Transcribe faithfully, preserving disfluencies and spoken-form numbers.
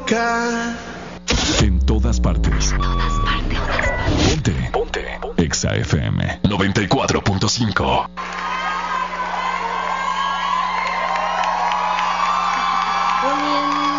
boca. En todas partes. Ponte. Ponte. Exa F M noventa y cuatro punto cinco.